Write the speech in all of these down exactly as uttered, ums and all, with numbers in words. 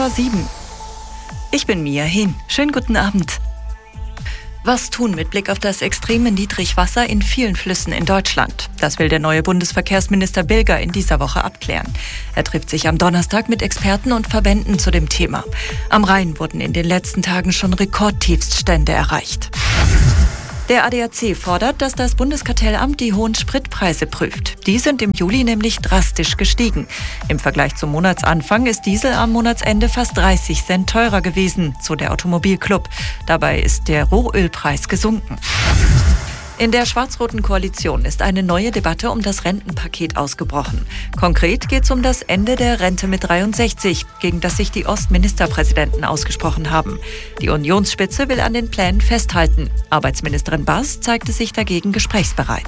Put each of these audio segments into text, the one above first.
vor sieben. Ich bin Mia Hehn. Schönen guten Abend. Was tun mit Blick auf das extreme Niedrigwasser in vielen Flüssen in Deutschland? Das will der neue Bundesverkehrsminister Bilger in dieser Woche abklären. Er trifft sich am Donnerstag mit Experten und Verbänden zu dem Thema. Am Rhein wurden in den letzten Tagen schon Rekordtiefststände erreicht. Der A D A C fordert, dass das Bundeskartellamt die hohen Spritpreise prüft. Die sind im Juli nämlich drastisch gestiegen. Im Vergleich zum Monatsanfang ist Diesel am Monatsende fast dreißig Cent teurer gewesen, so der Automobilclub. Dabei ist der Rohölpreis gesunken. In der schwarz-roten Koalition ist eine neue Debatte um das Rentenpaket ausgebrochen. Konkret geht es um das Ende der Rente mit dreiundsechzig, gegen das sich die Ostministerpräsidenten ausgesprochen haben. Die Unionsspitze will an den Plänen festhalten. Arbeitsministerin Bass zeigte sich dagegen gesprächsbereit.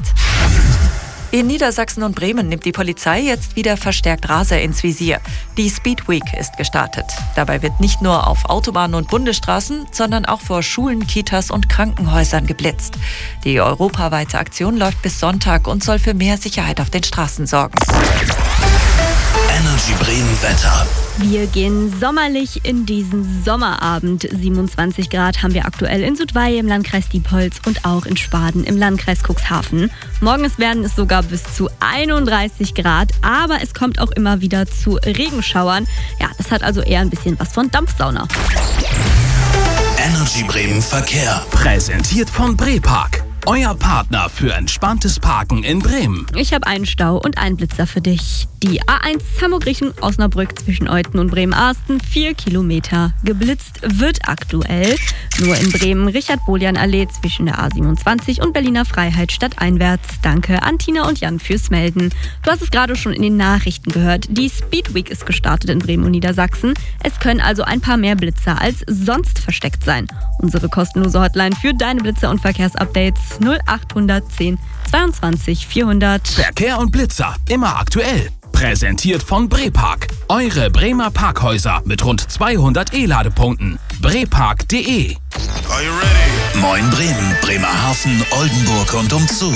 In Niedersachsen und Bremen nimmt die Polizei jetzt wieder verstärkt Raser ins Visier. Die Speed Week ist gestartet. Dabei wird nicht nur auf Autobahnen und Bundesstraßen, sondern auch vor Schulen, Kitas und Krankenhäusern geblitzt. Die europaweite Aktion läuft bis Sonntag und soll für mehr Sicherheit auf den Straßen sorgen. Energy Bremen Wetter. Wir gehen sommerlich in diesen Sommerabend. siebenundzwanzig Grad haben wir aktuell in Südweihe im Landkreis Diepholz und auch in Schwaden im Landkreis Cuxhaven. Morgens werden es sogar bis zu einunddreißig Grad, aber es kommt auch immer wieder zu Regenschauern. Ja, das hat also eher ein bisschen was von Dampfsauna. Energy Bremen Verkehr. Präsentiert von Brepark. Euer Partner für entspanntes Parken in Bremen. Ich habe einen Stau und einen Blitzer für dich. Die A eins Hamburg-Riechen-Osnabrück zwischen Euten und Bremen-Arsten, vier Kilometer. Geblitzt wird aktuell nur in Bremen-Richard-Bolian-Allee zwischen der A siebenundzwanzig und Berliner Freiheit stadteinwärts. Danke an Tina und Jan fürs Melden. Du hast es gerade schon in den Nachrichten gehört. Die Speed Week ist gestartet in Bremen und Niedersachsen. Es können also ein paar mehr Blitzer als sonst versteckt sein. Unsere kostenlose Hotline für deine Blitzer und Verkehrsupdates null acht zehn zweiundzwanzig vierhundert. Verkehr und Blitzer, immer aktuell. Präsentiert von Brepark. Eure Bremer Parkhäuser mit rund zweihundert E-Ladepunkten. Brepark punkt de. Are you ready? Moin Bremen, Bremerhaven, Oldenburg und umzu.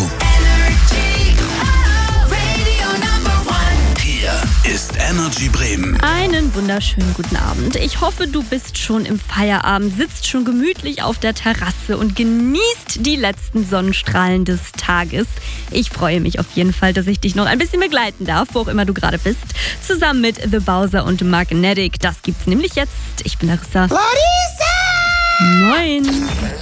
Hier ist Energy Bremen. Einen wunderschönen guten Abend. Ich hoffe, du bist schon im Feierabend, sitzt schon gemütlich auf der Terrasse und genießt die letzten Sonnenstrahlen des Tages. Ich freue mich auf jeden Fall, dass ich dich noch ein bisschen begleiten darf, wo auch immer du gerade bist. Zusammen mit The Bowser und Magnetic. Das gibt's nämlich jetzt. Ich bin Larissa. Larissa! Moin.